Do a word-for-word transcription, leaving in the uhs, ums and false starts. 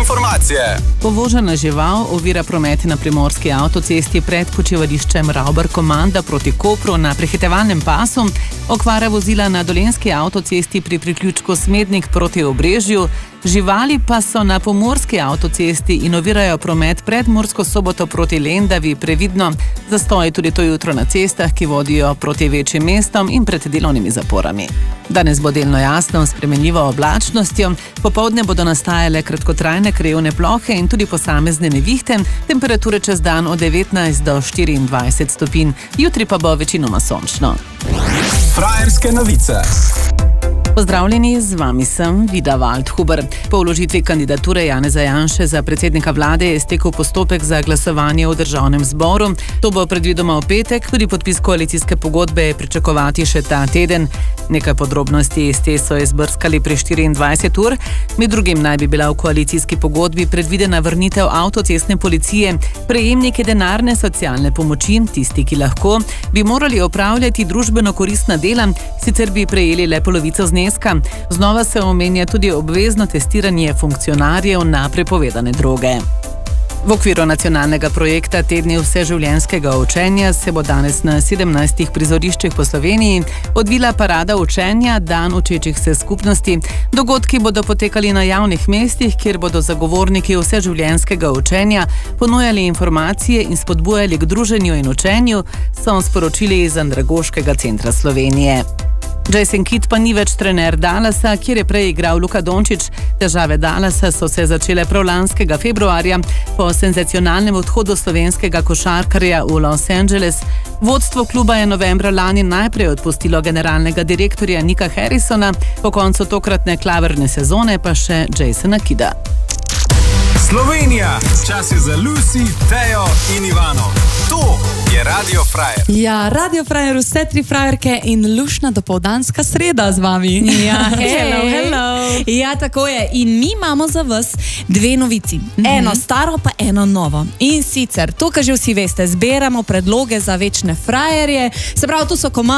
informacije. Povožena žival ovira promet na primorski avtocesti pred počivališčem Ravbar Komanda proti Kopru na prehitevalnem pasu, okvara vozila na dolenjski avtocesti pri priključku Smednik proti Obrežju, živali pa so na pomorski avtocesti in ovirajo promet pred Mursko Soboto proti Lendavi previdno. Zastoji tudi to jutro na cestah, ki vodijo proti večjim mestom in pred delovnimi zaporami. Danes bo delno jasno s spremenljivo oblačnostjo, popoldne bodo nastajale kratkotrajne krajevne plohe in tudi posamezne nevihte, temperature čez dan od devetnajst do štiriindvajset stopinj, jutri pa bo večinoma sončno. Frajerske novice. Pozdravljeni, z vami sem Vida Waldhuber. Po vložitvi kandidature Janeza Janše za predsednika vlade je stekel postopek za glasovanje v državnem zboru. To bo predvidoma v petek, tudi podpis koalicijske pogodbe je pričakovati še ta teden. Nekaj podrobnosti iz te so izbrskali pri štiriindvajset ur. Med drugim naj bi bila v koalicijski pogodbi predvidena vrnitev avtocestne policije. Prejemniki denarne socialne pomoči, tisti, ki lahko, bi morali opravljati družbeno koristna dela, sicer bi prejeli le polovico zneska. Znova se omenja tudi obvezno testiranje funkcionarjev na prepovedane droge. V okviru nacionalnega projekta Tedni vseživljenjskega učenja se bo danes na sedemnajstih prizoriščih po Sloveniji odvila parada učenja Dan učečih se skupnosti. Dogodki bodo potekali na javnih mestih, kjer bodo zagovorniki vseživljenjskega učenja ponujali informacije in spodbujali k druženju in učenju, so sporočili iz Andragoškega centra Slovenije. Jason Kidd pa ni več trener Dallasa, kjer je prej igral Luka Dončić. Težave Dallasa so se začele prav lanskega februarja po senzacionalnem odhodu slovenskega košarkarja v Los Angeles. Vodstvo kluba je novembra lani najprej odpustilo generalnega direktorja Nika Harrisona, po koncu tokratne klaverne sezone pa še Jasona Kidda. Slovenija, čas je za Lucy, Tejo in Ivano. To je Radio Frajer. Ja, Radio Frajer, vse tri frajerke in lušna dopoldanska sreda z vami. Ja, hey. hello, hello. Ja, tako je. In mi imamo za vas dve novici. Mm-hmm. Eno staro pa eno novo. In sicer, to, kar že vsi veste, zbiramo predloge za večne frajerje. Se pravi, tu so komadi